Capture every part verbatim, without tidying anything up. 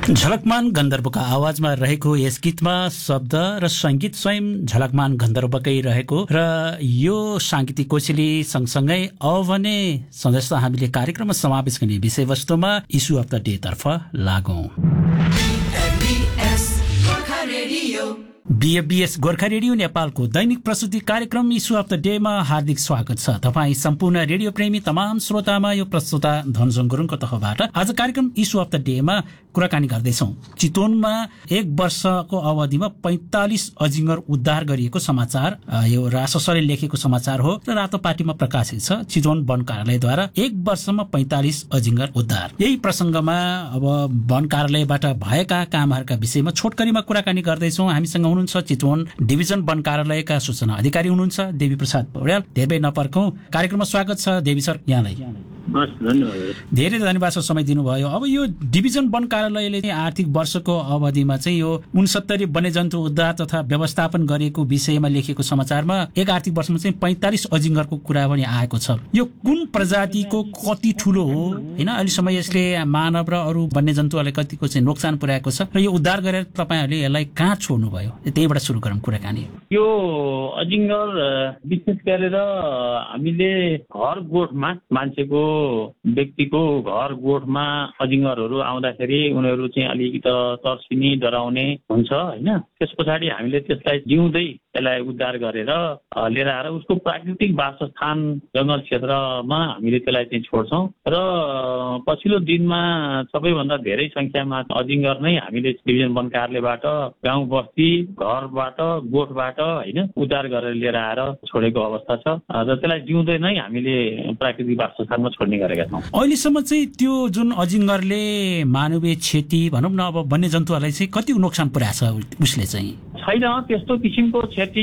झलकमान गन्धर्वका आवाजमा रहेको यस गीतमा शब्द र संगीत स्वयं झलकमान गन्धर्वकै रहेको र यो साङ्गीतिक कोसेली सँगसँगै अब भने सदस्य हामीले कार्यक्रममा समावेश गर्ने विषयवस्तुमा इस्यु अफ द डे तर्फ लागौं। बीएफबीएस गोर्खा रेडियो नेपालको दैनिक प्रस्तुति कार्यक्रम इस्यु अफ द डेमा हार्दिक स्वागत छ। तपाईँ सम्पूर्ण रेडियो प्रेमी तमाम श्रोतामा यो प्रस्तुता धनजोङ गुरुङको तर्फबाट आज कार्यक्रम इस्यु अफ द डेमा कुराकानी गर्दैछौँ। चितवनमा एक वर्षको अवधिमा पैंतालिस अजिङ्गर उद्धार गरिएको समाचार यो राससले लेखेको समाचार हो र रातो पार्टीमा प्रकाशित छ। चितवन वन कार्यालयद्वारा एक वर्षमा पैंतालिस अजिङ्गर उद्धार। यही प्रसङ्गमा अब वन कार्यालयबाट भएका कामहरूका विषयमा छोटकरीमा कुराकानी गर्दैछौँ। हामीसँग हुनुहुन्छ चितवन डिभिजन वन कार्यालयका सूचना अधिकारी हुनुहुन्छ देवी प्रसाद पौड्याल। धेरै नपर्खौं, कार्यक्रममा स्वागत छ देवी सर यहाँलाई। धेरै धन्यवाद छ समय दिनुभयो। अब यो डिभिजन वन कार्यालयले आर्थिक वर्षको अवधिमा चाहिँ यो उनसत्तरी वन्यजन्तु उद्धार तथा व्यवस्थापन गरेको विषयमा लेखेको समाचारमा एक आर्थिक वर्षमा चाहिँ पैंतालिस अजिङ्गरको कुरा पनि आएको छ। यो कुन प्रजातिको कति ठूलो हो हैन, अहिलेसम्म यसले मानव र अरू वन्यजन्तुहरूलाई कतिको चाहिँ नोक्सान पुर्याएको छ र यो उद्धार गरेर तपाईहरुले यसलाई कहाँ छोड्नु भयो, त्यहीबाट सुरु गरौँ कुराकानी। यो अजिङ्गर विशेष गरेर हामीले घर गोठमा मान्छेको व्यक्तिको घर गोठमा अजिङ्गरहरू आउँदाखेरि उनीहरू चाहिँ अलिकति तर्सिने डराउने हुन्छ हैन। त्यस पछाडि हामीले त्यसलाई जिउँदै त्यसलाई उद्धार गरेर लिएर आएर उसको प्राकृतिक वासस्थान जङ्गल क्षेत्रमा हामीले त्यसलाई चाहिँ छोड्छौँ र पछिल्लो दिनमा सबैभन्दा धेरै संख्यामा अजिङ्गर नै हामीले डिभिजन वन कार्यालयबाट गाउँ बस्ती घरबाट गोठबाट हैन उद्धार गरेर लिएर आएर छोडेको अवस्था छ र त्यसलाई जिउँदै नै हामीले प्राकृतिक वासस्थानमा छोड्ने गरेका छौँ। अहिलेसम्म चाहिँ त्यो जुन अजिङ्गरले मानवीय क्षति भनौँ न अब वन्यजन्तुहरूलाई चाहिँ कति नोक्सान पुर्याएको छ उसले चाहिँ? छैन, त्यस्तो किसिमको क्षति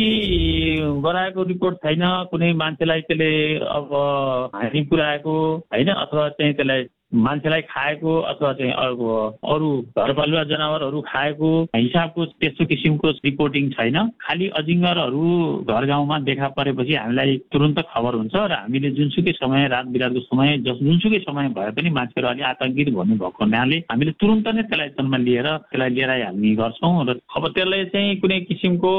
गराएको रिपोर्ट छैन। कुनै मान्छेलाई त्यसले अब हानि पुर्याएको हैन अथवा चाहिँ त्यसलाई मान्छेलाई खाएको अथवा चाहिँ अरू घरपालुवा जनावरहरू खाएको हिसाबको त्यस्तो किसिमको रिपोर्टिङ छैन। खालि अजिङ्गरहरू घर गाउँमा देखा परेपछि हामीलाई तुरन्त खबर हुन्छ र हामीले जुनसुकै समय रात बिरातको समय जस जुनसुकै समय भए पनि मान्छेहरू अलि आतंकित भन्नु भएको हुनाले हामीले तुरन्त नै त्यसलाई जन्म लिएर त्यसलाई लिएर आइहाल्ने गर्छौँ र अब त्यसलाई चाहिँ कुनै किसिमको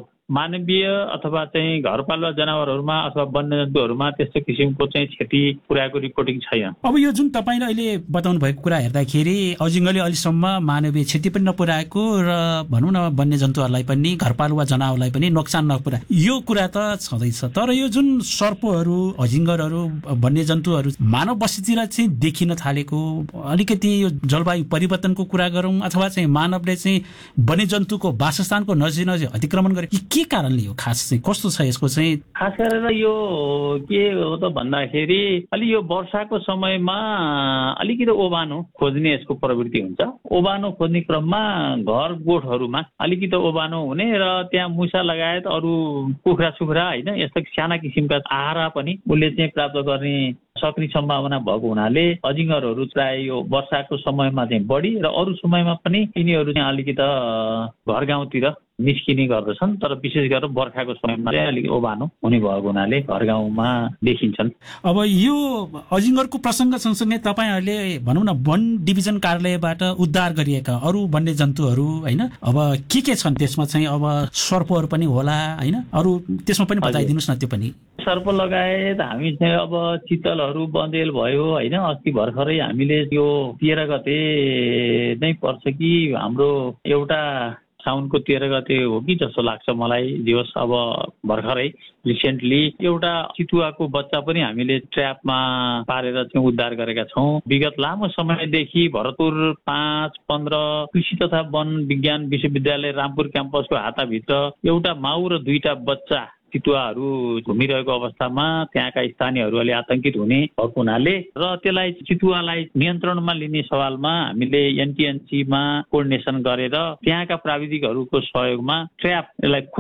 मानवीय अथवा चाहिँ घरपालुवा जनावरहरूमा अथवा वन्यजन्तुहरूमा त्यस्तो किसिमको चाहिँ क्षति पुर्याएको रिपोर्टिङ छैन। अब यो जुन तपाईँले अहिले बताउनु भएको कुरा हेर्दाखेरि अजिङ्गरले अहिलेसम्म मानवीय क्षति पनि नपुर्याएको र भनौँ न वन्यजन्तुहरूलाई पनि घरपालुवा जनावरलाई पनि नोक्सान नपुर्याए यो कुरा त छँदैछ। तर यो जुन सर्पहरू अजिङ्गरहरू वन्यजन्तुहरू मानव बस्तीतिर चाहिँ देखिन थालेको अलिकति यो जलवायु परिवर्तनको कुरा गरौँ अथवा चाहिँ मानवले चाहिँ वन्यजन्तुको वासस्थानको नजिक नजिक अतिक्रमण गरे के कारणले हो, खास चाहिँ कस्तो छ यसको चाहिँ? खास गरेर यो के हो त भन्दाखेरि अलि यो वर्षाको समयमा अलिकति ओबानो खोज्ने यसको प्रवृत्ति हुन्छ। ओबानो खोज्ने क्रममा घर गोठहरूमा अलिकति ओबानो हुने र त्यहाँ मुसा लगायत अरू कुखुरा सुखुरा होइन यस्ता साना किसिमका आहारा पनि उसले चाहिँ प्राप्त गर्ने सक्ने सम्भावना भएको हुनाले अजिङ्गरहरू प्राय यो वर्षाको समयमा चाहिँ बढी र अरू समयमा पनि यिनीहरू चाहिँ अलिकति घर गाउँतिर निस्किने गर्दछन्। तर विशेष गरेर बर्खाको समयमा चाहिँ अलिकति ओबानो हुने भएको हुनाले घर गाउँमा देखिन्छन्। अब यो अजिङ्गरको प्रसङ्ग सँगसँगै तपाईँहरूले भनौँ न वन डिभिजन कार्यालयबाट उद्धार गरिएका अरू वन्यजन्तुहरू होइन अब के के छन् त्यसमा चाहिँ? अब सर्पहरू पनि होला होइन, अरू त्यसमा पनि बताइदिनुहोस् न। त्यो पनि सर्प लगायत हामी चाहिँ अब चितलहरू बन्देल भयो होइन। अस्ति भर्खरै हामीले यो तेह्र गते नै पर्छ कि हाम्रो एउटा साउनको तेह्र गते हो कि जस्तो लाग्छ मलाई दिवस। अब भर्खरै रिसेन्टली एउटा चितुवाको बच्चा पनि हामीले ट्र्यापमा पारेर चाहिँ उद्धार गरेका छौँ। विगत लामो समयदेखि भरतपुर पाँच पन्ध्र कृषि तथा वन विज्ञान विश्वविद्यालय रामपुर क्याम्पसको हाताभित्र एउटा माउ र दुईटा बच्चा चितुवाहरू घुमिरहेको अवस्थामा त्यहाँका स्थानीयहरूले आतंकित हुने भएको हुनाले र त्यसलाई चितुवालाई नियन्त्रणमा लिने सवालमा हामीले एनटिएनसीमा कोर्डिनेसन गरेर त्यहाँका प्राविधिकहरूको सहयोगमा ट्र्याप यसलाई खोर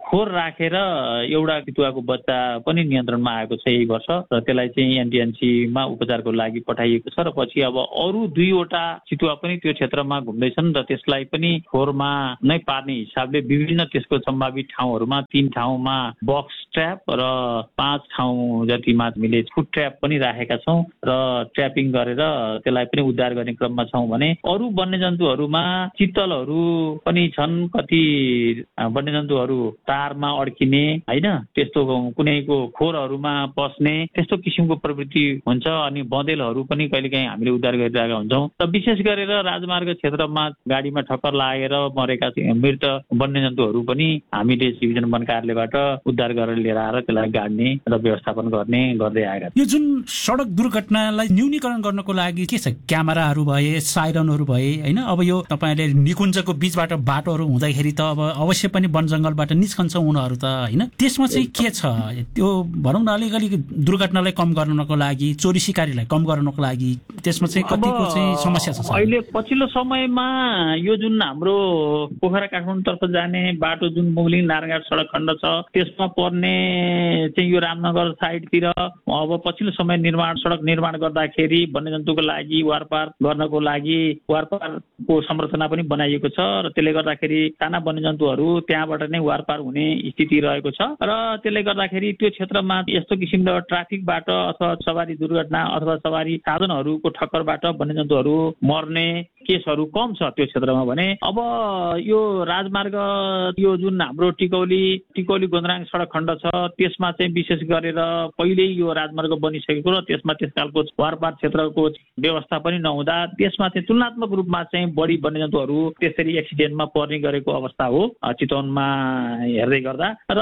खोर राखेर एउटा चितुवाको बच्चा पनि नियन्त्रणमा आएको छ यही वर्ष र त्यसलाई चाहिँ एनटिएनसीमा उपचारको लागि पठाइएको छ र पछि अब अरू दुईवटा चितुवा पनि त्यो क्षेत्रमा घुम्दैछन् र त्यसलाई पनि खोरमा नै पार्ने हिसाबले विभिन्न त्यसको सम्भावित ठाउँहरूमा तीन ठाउँमा बक्स ट्र्याप र पाँच ठाउँ जतिमा हामीले फुट ट्र्याप पनि राखेका छौँ र ट्र्यापिङ गरेर त्यसलाई पनि उद्धार गर्ने क्रममा छौँ भने अरू वन्यजन्तुहरूमा चित्तलहरू पनि छन्। कति वन्यजन्तुहरू तारमा अड्किने होइन त्यस्तो कुनैको खोरहरूमा पस्ने त्यस्तो किसिमको प्रवृत्ति हुन्छ अनि बँदेलहरू पनि कहिलेकाहीँ हामीले उद्धार गरिरहेका हुन्छौँ। र विशेष गरेर राजमार्ग क्षेत्रमा गाडीमा ठक्कर लागेर मरेका मृत वन्यजन्तुहरू पनि हामीले डिभिजन वन कार्यालयबाट उद्धार गरेर लिएर आएर त्यसलाई गाड्ने र व्यवस्थापन गर्ने गर्दै आएका। यो जुन सडक दुर्घटनालाई न्यूनीकरण गर्नको लागि के छ, क्यामेराहरू भए, साइरनहरू भए होइन। अब यो तपाईँले निकुञ्जको बीचबाट बाटोहरू हुँदाखेरि त अब अवश्य पनि वन जङ्गलबाट निस्कन्छ उनीहरू त होइन। त्यसमा चाहिँ के छ त्यो भनौँ न अलिकति दुर्घटनालाई कम गर्नको लागि, चोरी सिकारीलाई कम गर्नको लागि त्यसमा चाहिँ कतिको चाहिँ समस्या छ? अहिले पछिल्लो समयमा यो जुन हाम्रो पोखरा काठमाडौँतर्फ जाने बाटो जुन मुगलिङ नारायणघाट सडक खण्ड छ त्यसमा पर्ने चाहिँ यो रामनगर साइडतिर अब पछिल्लो समय निर्माण सडक निर्माण गर्दाखेरि वन्यजन्तुको लागि वारपार गर्नको लागि वारपारको संरचना पनि बनाइएको छ र त्यसले गर्दाखेरि साना वन्यजन्तुहरू त्यहाँबाट नै वारपार हुने स्थिति रहेको छ र त्यसले गर्दाखेरि त्यो क्षेत्रमा यस्तो किसिमको ट्राफिकबाट अथवा सवारी दुर्घटना अथवा सवारी साधनहरूको ठक्करबाट वन्यजन्तुहरू मर्ने केसहरू कम छ त्यो क्षेत्रमा। भने अब यो राजमार्ग यो जुन हाम्रो टिकौली टिकौली गोन्द्राङ सडक खण्ड छ त्यसमा चाहिँ विशेष गरेर पहिल्यै यो राजमार्ग बनिसकेको र त्यसमा त्यस खालको वारपार क्षेत्रको व्यवस्था पनि नहुँदा त्यसमा चाहिँ तुलनात्मक रूपमा चाहिँ बढी वन्यजन्तुहरू त्यसरी एक्सिडेन्टमा पर्ने गरेको अवस्था हो चितवनमा हेर्दै गर्दा। र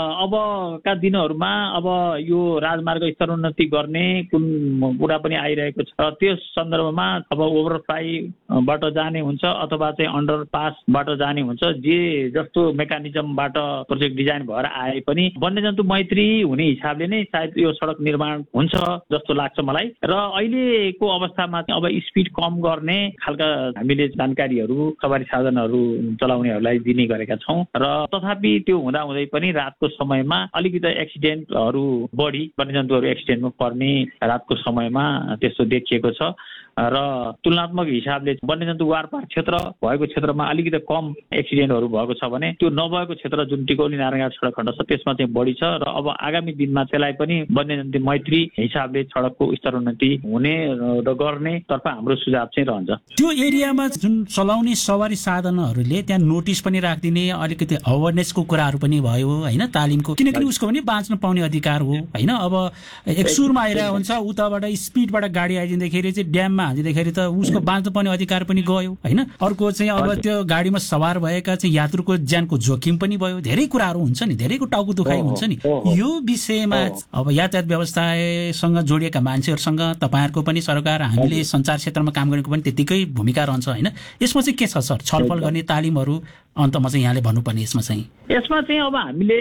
अबका दिनहरूमा अब यो राजमार्ग स्तरोन्नति गर्ने कुन कुरा पनि आइरहेको छ र त्यस सन्दर्भमा अब ओभरफ्लाइबाट जाने हुन्छ अथवा चाहिँ अन्डर पासबाट जाने हुन्छ जे जस्तो मेकानिजमबाट प्रोजेक्ट डिजाइन भएर आए पनि वन्यजन्तु मैत्री हुने हिसाबले नै सायद यो सडक निर्माण हुन्छ जस्तो लाग्छ मलाई। र अहिलेको अवस्थामा अब स्पिड कम गर्ने खालका हामीले जानकारीहरू सवारी साधनहरू चलाउनेहरूलाई दिने गरेका छौँ र तथापि त्यो हुँदा हुँदै पनि रातको समयमा अलिकति एक्सिडेन्टहरू बढी वन्यजन्तुहरू एक्सिडेन्टमा पर्ने रातको समयमा त्यस्तो देखिएको छ र तुलनात्मक हिसाबले वन्यजन्तु वारपार क्षेत्र भएको क्षेत्रमा अलिकति कम एक्सिडेन्टहरू भएको छ भने त्यो नभएको क्षेत्र जुन टिकौली नारायणघाट सडक खण्ड छ त्यसमा चाहिँ बढी छ र अब आगामी दिनमा त्यसलाई पनि वन्यजन्तु मैत्री हिसाबले सडकको स्तरोन्नति हुने र गर्ने तर्फ हाम्रो सुझाव चाहिँ रहन्छ। त्यो एरियामा जुन चलाउने सवारी साधनहरूले त्यहाँ नोटिस पनि राखिदिने अलिकति अवेरनेसको कुराहरू पनि भयो होइन, तालिमको, किनकि उसको पनि बाँच्न पाउने अधिकार हो होइन। अब एक सुरमा आइरहेको हुन्छ उताबाट स्पिडबाट गाडी आइदिँदाखेरि चाहिँ ड्याममा हालिदिँदाखेरि त उसको बाँच्न पाउने अधिकार पनि गयो होइन। अर्को चाहिँ अब त्यो गाडीमा सवार भएका चाहिँ यात्रुको ज्यानको जोखिम पनि भयो, धेरै कुराहरू हुन्छ नि, धेरैको टाउको दुखाइ हुन्छ नि। यो विषयमा अब यातायात व्यवस्थासँग जोडिएका मान्छेहरूसँग तपाईँहरूको पनि सरकार हामीले सञ्चार क्षेत्रमा काम गरेको पनि त्यतिकै भूमिका रहन्छ होइन। यसमा चाहिँ के छ सर छलफल गर्ने तालिमहरू अन्तमा चाहिँ यहाँले भन्नुपर्ने यसमा चाहिँ? यसमा चाहिँ अब हामीले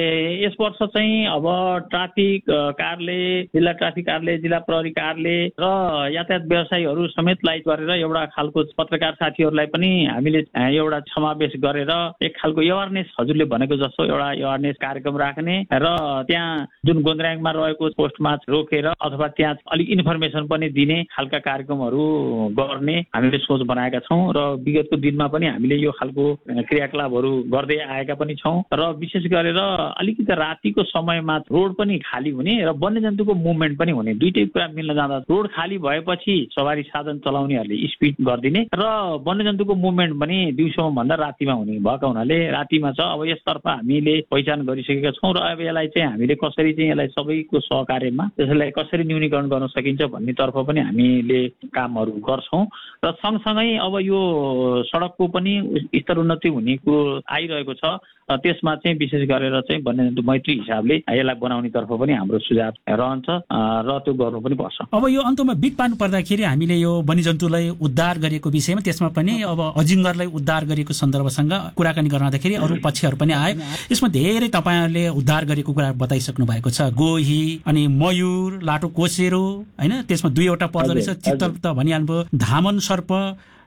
यस वर्ष चाहिँ अब ट्राफिक कार्यालय, जिल्ला ट्राफिक कार्यालय, जिल्ला प्रहरी कार्यालय र यातायात व्यवसायीहरू समेतलाई गरेर एउटा खालको पत्रकार साथीहरूलाई पनि हामीले एउटा समावेश गरेर एक खालको एवारनेस हजुरले भनेको जस्तो एउटा एवारनेस कार्यक्रम राख्ने र त्यहाँ जुन गोन्द्राङमा रहेको पोस्टमा रोकेर अथवा त्यहाँ अलिक इन्फर्मेसन पनि दिने खालका कार्यक्रमहरू गर्ने हामीले सोच बनाएका छौँ र विगतको दिनमा पनि हामीले यो खालको क्रियाकलापहरू गर्दै आएका पनि छौँ र विशेष गरेर अलिकति रातिको समयमा रोड पनि खाली हुने र वन्यजन्तुको मुभमेन्ट पनि हुने दुईटै कुरा मिल्न जाँदा रोड खाली भएपछि सवारी साधन चलाउनेहरूले स्पिड गरिदिने र वन्यजन्तुको मुभमेन्ट पनि दिउँसोमा भन्दा रातिमा हुने भएको हुनाले रातिमा छ। अब यसतर्फ हामीले पहिचान गरिसकेका छौँ र अब यसलाई चाहिँ हामीले कसरी चाहिँ यसलाई सबैको सहकार्यमा यसलाई कसरी न्यूनीकरण गर्न सकिन्छ भन्नेतर्फ पनि हामीले कामहरू गर्छौँ र सँगसँगै अब यो सडकको पनि स्तरोन्नति हुने कुरो आइरहेको छ र त्यसमा चाहिँ विशेष गरेर चाहिँ वन्यजन्तु मैत्री हिसाबले यसलाई बनाउने तर्फ पनि हाम्रो सुझाव रहन्छ र त्यो गर्नु पनि पर्छ। अब यो अन्तमा बिट पार्नु पर्दाखेरि हामीले यो वन्यजन्तुलाई उद्धार गरेको विषयमा त्यसमा पनि अब अजिङ्गरलाई उद्धार गरेको सन्दर्भसँग कुराकानी गर्दाखेरि अरू पक्षहरू पनि आए। यसमा धेरै तपाईँहरूले उद्धार गरेको कुरा बताइसक्नु भएको छ, गोही अनि मयूर, लाटो कोसेरो होइन, त्यसमा दुईवटा पर्दो रहेछ, चित्तल त भनिहाल्नुभयो, धामन सर्प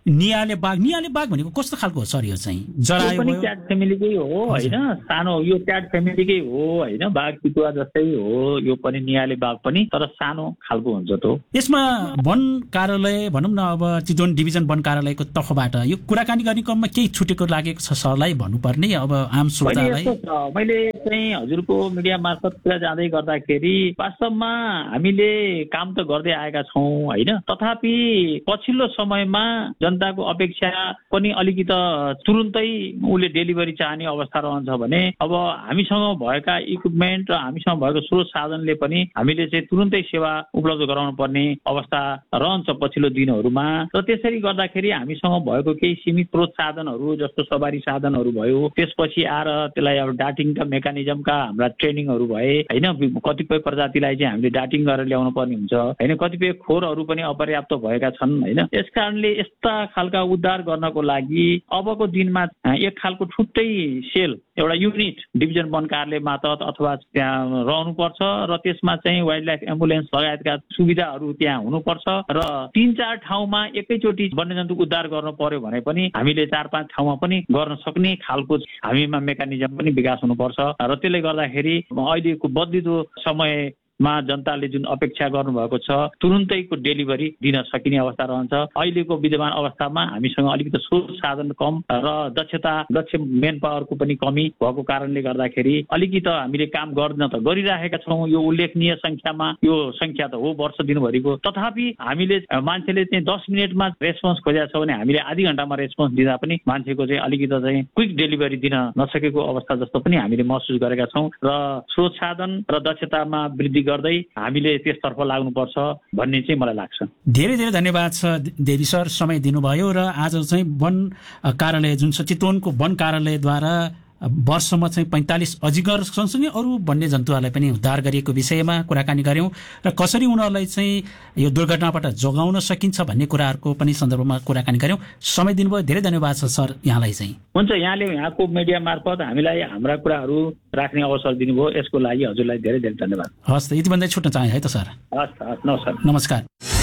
नियाले बाघ नियाले बाघ भनेको कस्तो खालको हो सर? यो चाहिँ जरायो पनि क्याट फ्यामिलीकै हो होइन, सानो यो क्याट फ्यामिलीकै हो होइन, बाघ चितुवा जस्तै हो यो पनि नियाले बाघ पनि, तर सानो खालको हुन्छ त। यसमा वन कार्यालय भनौँ न, अब चितवन डिभिजन वन कार्यालयको तर्फबाट यो कुराकानी गर्ने क्रममा केही छुटेको लागेको छ सरलाई भन्नुपर्ने अब आम श्रोतालाई? मैले चाहिँ हजुरको मिडिया मार्फत कुरा जाँदै गर्दाखेरि वास्तवमा हामीले काम त गर्दै आएका छौँ होइन, तथापि पछिल्लो समयमा जनताको अपेक्षा पनि अलिकति तुरुन्तै उसले डेलिभरी चाहने अवस्था रहन्छ भने अब हामीसँग भएका इक्विपमेन्ट र हामीसँग भएको स्रोत साधनले पनि हामीले चाहिँ तुरुन्तै सेवा उपलब्ध गराउनु पर्ने अवस्था रहन्छ पछिल्लो दिनहरूमा। र त्यसरी गर्दाखेरि हामीसँग भएको केही सीमित स्रोत साधनहरू जस्तो सवारी साधनहरू भयो, त्यसपछि आएर त्यसलाई अब डाटिङका मेकानिजमका हाम्रा ट्रेनिङहरू भए होइन, कतिपय प्रजातिलाई चाहिँ हामीले डाटिङ गरेर ल्याउनु पर्ने हुन्छ होइन, कतिपय खोरहरू पनि अपर्याप्त भएका छन् होइन। यस कारणले यस्ता खालका उद्धार गर्नको लागि अबको दिनमा एक खालको छुट्टै सेल एउटा युनिट डिभिजन वन कार्यालय मातहत अथवा त्यहाँ रहनुपर्छ र त्यसमा चाहिँ वाइल्ड लाइफ एम्बुलेन्स लगायतका सुविधाहरू त्यहाँ हुनुपर्छ र तीन चार ठाउँमा एकैचोटि वन्यजन्तु उद्धार गर्नु पर्यो भने पनि हामीले चार पाँच ठाउँमा पनि गर्न सक्ने खालको हामीमा मेकानिजम पनि विकास हुनुपर्छ। र त्यसले गर्दाखेरि अहिलेको बदलिदो समय मा जनताले जुन अपेक्षा गर्नुभएको छ तुरुन्तैको डेलिभरी दिन सकिने अवस्था रहन्छ। अहिलेको विद्यमान अवस्थामा हामीसँग अलिकति स्रोत साधन कम र दक्षता दक्ष मेन पावरको पनि कमी भएको कारणले गर्दाखेरि अलिकति हामीले काम गर्न त गरिराखेका छौँ, यो उल्लेखनीय सङ्ख्यामा यो सङ्ख्या त हो वर्ष दिनभरिको, तथापि हामीले मान्छेले चाहिँ दस मिनटमा रेस्पोन्स खोजेको छ भने हामीले आधी घन्टामा रेस्पोन्स दिँदा पनि मान्छेको चाहिँ अलिकति चाहिँ क्विक डेलिभरी दिन नसकेको अवस्था जस्तो पनि हामीले महसुस गरेका छौँ र स्रोत साधन र दक्षतामा वृद्धि गर्दै हामीले त्यसतर्फ लाग्नुपर्छ भन्ने चाहिँ मलाई लाग्छ। धेरै धेरै धन्यवाद छ देवी सर, समय दिनुभयो र आज चाहिँ वन कार्यालय जुन छ चितवनको वन कार्यालयद्वारा वर्षमा चाहिँ पैँतालिस अजिङ्गर सँगसँगै अरू वन्य जन्तुहरूलाई पनि उद्धार गरिएको विषयमा कुराकानी गऱ्यौँ र कसरी उनीहरूलाई चाहिँ यो दुर्घटनाबाट जोगाउन सकिन्छ भन्ने कुराहरूको पनि सन्दर्भमा कुराकानी गऱ्यौँ। समय दिनुभयो, धेरै धन्यवाद छ सर यहाँलाई चाहिँ। हुन्छ, यहाँले यहाँको मिडिया मार्फत हामीलाई हाम्रा कुराहरू राख्ने अवसर दिनुभयो, यसको लागि हजुरलाई धेरै धेरै धन्यवाद। हस् त, यति भन्दै छुट्न चाहे है त सर? हस् हस्, नमस्कार नमस्कार।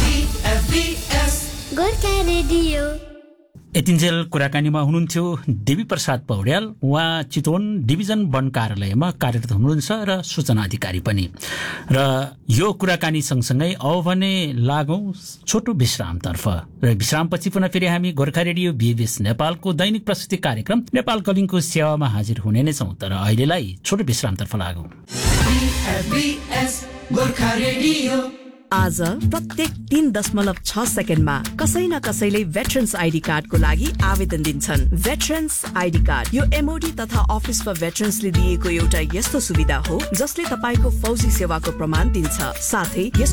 यतिन्जेल कुराकानीमा हुनुहुन्थ्यो देवी प्रसाद पौड्याल, उहाँ चितवन डिभिजन वन कार्यालयमा कार्यरत हुनुहुन्छ र सूचना अधिकारी पनि। र यो कुराकानी सँगसँगै अब भने लागौँ छोटो विश्रामतर्फ र विश्रामपछि पुनः फेरि हामी गोर्खा रेडियो बीबीएस नेपालको दैनिक प्रस्तुति कार्यक्रम नेपाल कलिङको सेवामा हाजिर हुने नै छौँ, तर अहिलेलाई छोटो विश्रामतर्फ लागौँ। आज प्रत्येक तीन दशमलव छ सेकेन्डमा कसै न कसैले भेटरन्स आइडी कार्डको लागि आवेदन दिन्छन्। भेटरन्स आइडी कार्ड यो एमओडी तथा अफिस फर भेटरन्सले दिएको एउटा यस्तो सुविधा हो जसले तपाईको फौजी सेवाको प्रमाण दिन्छ, साथै